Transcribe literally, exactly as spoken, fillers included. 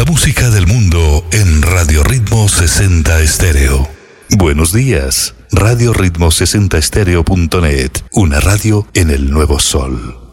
música del mundo en Radio Ritmo sesenta Estéreo. Buenos días, Radio Ritmo sesenta Estéreo punto net, una radio en el nuevo sol.